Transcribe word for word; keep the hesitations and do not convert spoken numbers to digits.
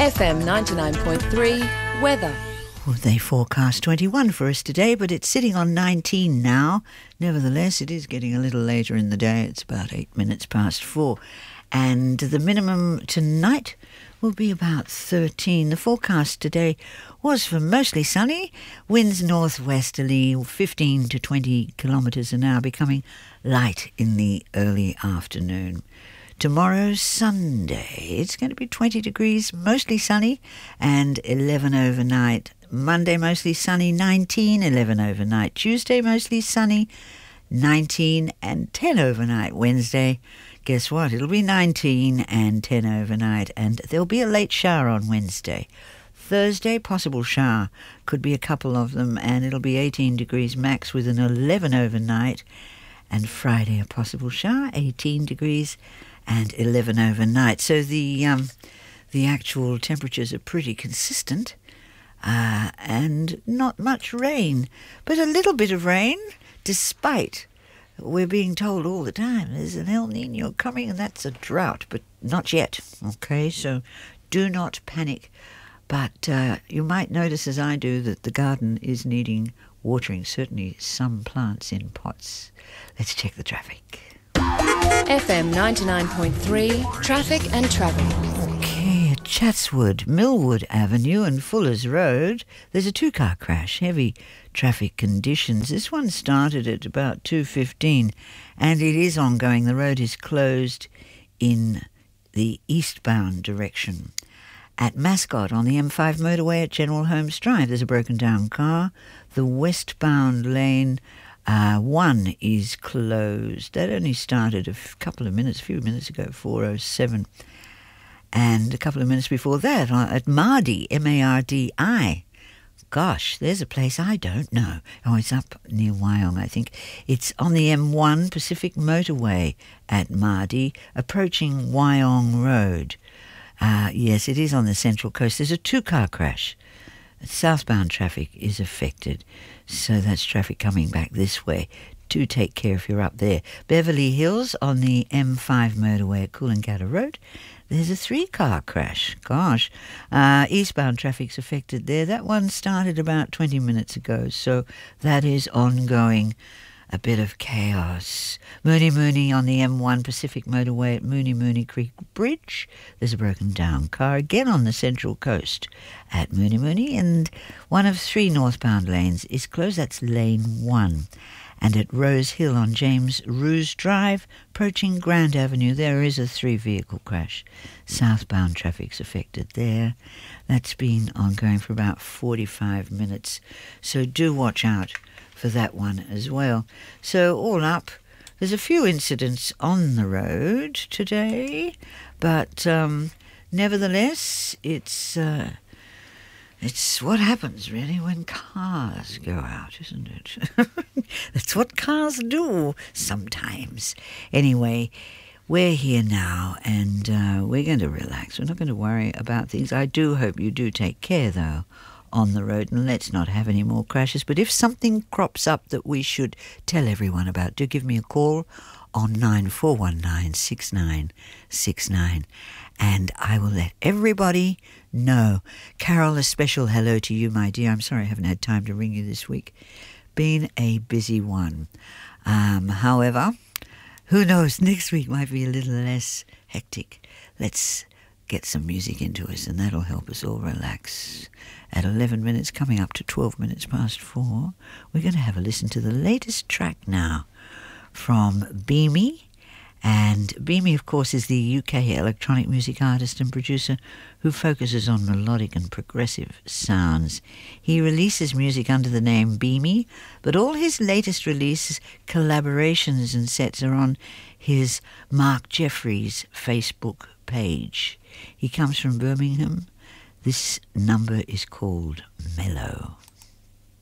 F M ninety-nine point three weather. Well, they forecast twenty-one for us today, but it's sitting on nineteen now. Nevertheless, it is getting a little later in the day. It's about eight minutes past four. And the minimum tonight will be about thirteen. The forecast today was for mostly sunny, winds northwesterly, fifteen to twenty kilometres an hour, becoming light in the early afternoon. Tomorrow, Sunday, it's going to be twenty degrees, mostly sunny, and eleven overnight. Monday, mostly sunny, nineteen, eleven overnight. Tuesday, mostly sunny, nineteen and ten overnight. Wednesday, guess what? It'll be nineteen and ten overnight, and there'll be a late shower on Wednesday. Thursday, possible shower. Could be a couple of them, and it'll be eighteen degrees max with an eleven overnight. And Friday, a possible shower, eighteen degrees and eleven overnight. So the um, the actual temperatures are pretty consistent, uh, and not much rain, but a little bit of rain, despite we're being told all the time there's an El Nino coming and that's a drought, but not yet. Okay, so do not panic. But uh, you might notice, as I do, that the garden is needing watering, certainly some plants in pots. Let's check the traffic. F M ninety-nine point three traffic and travel. Okay, at Chatswood, Millwood Avenue and Fuller's Road, there's a two-car crash, heavy traffic conditions. This one started at about two fifteen and it is ongoing. The road is closed in the eastbound direction. At Mascot on the M five motorway at General Holmes Drive, there's a broken down car. The westbound lane uh, one is closed. That only started a f- couple of minutes, a few minutes ago, four oh seven. And a couple of minutes before that, uh, at Mardi, M A R D I. Gosh, there's a place I don't know. Oh, it's up near Wyong, I think. It's on the M one Pacific Motorway at Mardi, approaching Wyong Road. Uh, yes, it is on the Central Coast. There's a two-car crash. Southbound traffic is affected, so that's traffic coming back this way. Do take care if you're up there. Beverly Hills on the M five motorway at Coolangatta Road. There's a three-car crash. Gosh, uh, eastbound traffic's affected there. That one started about twenty minutes ago, so that is ongoing. A bit of chaos. Mooney Mooney on the M one Pacific Motorway at Mooney Mooney Creek Bridge. There's a broken down car again on the Central Coast at Mooney Mooney, and one of three northbound lanes is closed. That's lane one. And at Rose Hill on James Roos Drive, approaching Grand Avenue, there is a three-vehicle crash. Southbound traffic's affected there. That's been ongoing for about forty-five minutes, so do watch out for that one as well. So all up, there's a few incidents on the road today, but um, nevertheless, it's uh, it's what happens really when cars go out, isn't it? That's what cars do sometimes. Anyway, we're here now, and uh, we're going to relax. We're not going to worry about things. I do hope you do take care, though, on the road, and let's not have any more crashes. But if something crops up that we should tell everyone about, do give me a call on nine four one nine six nine six nine and I will let everybody know. Carol, a special hello to you, my dear. I'm sorry I haven't had time to ring you this week. Been a busy one. Um, however, who knows, next week might be a little less hectic. Let's get some music into us, and that'll help us all relax. At eleven minutes, coming up to twelve minutes past four, we're going to have a listen to the latest track now from Beamy. And Beamy, of course, is the U K electronic music artist and producer who focuses on melodic and progressive sounds. He releases music under the name Beamy, but all his latest releases, collaborations and sets are on his Mark Jeffries Facebook page. He comes from Birmingham. This number is called Mellow.